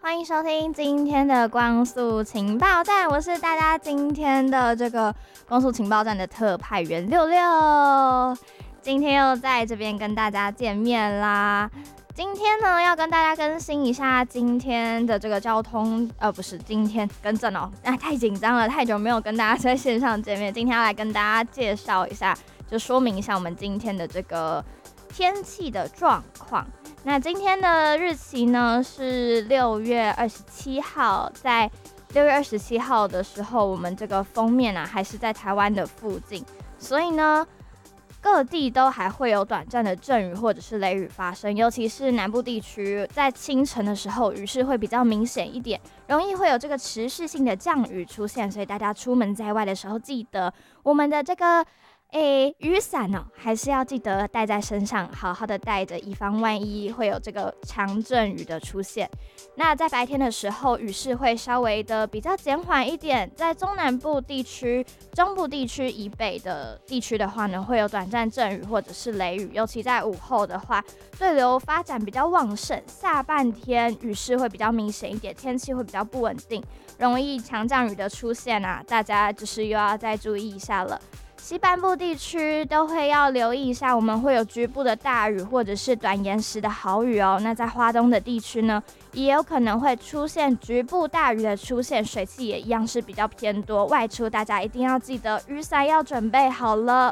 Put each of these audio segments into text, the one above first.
欢迎收听今天的光速情报站，我是大家今天的这个光速情报站的特派员六六，今天又在这边跟大家见面啦。今天呢，要跟大家更新一下今天的这个交通，不是今天更正哦，太紧张了，太久没有跟大家在线上见面，今天要来跟大家介绍一下，就说明一下我们今天的这个天气的状况。那今天的日期呢是6月27号，在6月27号的时候，我们这个封面啊还是在台湾的附近，所以呢各地都还会有短暂的阵雨或者是雷雨发生，尤其是南部地区，在清晨的时候雨势会比较明显一点，容易会有这个持续性的降雨出现，所以大家出门在外的时候，记得我们的这个雨伞哦，还是要记得带在身上，好好的带着，以防万一会有这个强阵雨的出现。那在白天的时候，雨势会稍微的比较减缓一点，在中南部地区、中部地区以北的地区的话呢，会有短暂阵雨或者是雷雨，尤其在午后的话，对流发展比较旺盛，下半天雨势会比较明显一点，天气会比较不稳定，容易强降雨的出现啊，大家就是又要再注意一下了。西半部地区都会要留意一下，我们会有局部的大雨或者是短延时的豪雨哦。那在花东的地区呢，也有可能会出现局部大雨的出现，水汽也一样是比较偏多。外出大家一定要记得雨伞要准备好了。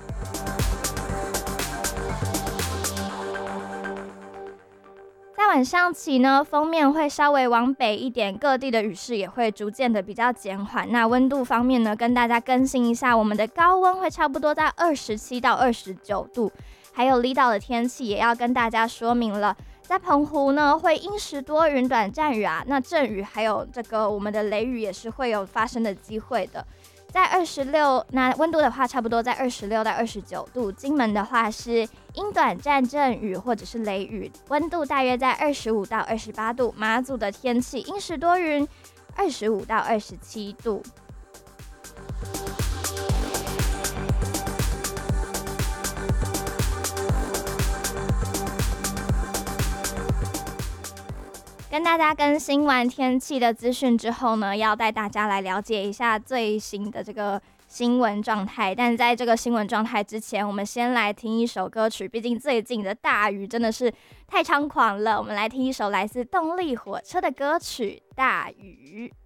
在晚上起呢，锋面会稍微往北一点，各地的雨势也会逐渐的比较减缓。那温度方面呢，跟大家更新一下，我们的高温会差不多在27到29度，还有离岛的天气也要跟大家说明了。在澎湖呢，会阴时多云短暂雨啊，那阵雨还有这个我们的雷雨也是会有发生的机会的。在26，那温度的话差不多在26到29度。金门的话是阴短暂阵雨或者是雷雨，温度大约在25到28度。马祖的天气阴时多云，25到27度。跟大家更新完天气的资讯之后呢，要带大家来了解一下最新的这个新闻状态。但在这个新闻状态之前，我们先来听一首歌曲，毕竟最近的大雨真的是太猖狂了。我们来听一首来自动力火车的歌曲《大雨》。